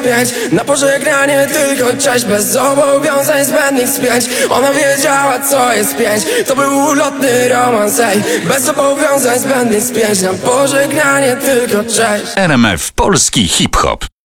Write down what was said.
pięć. Na pożegnanie tylko cześć, bez zobowiązań zbędnych spięć. Ona wiedziała co jest pięć, to był ulotny romans, ej. Bez zobowiązań zbędnych spięć. Na pożegnanie tylko cześć. RMF Polski Hip Hop.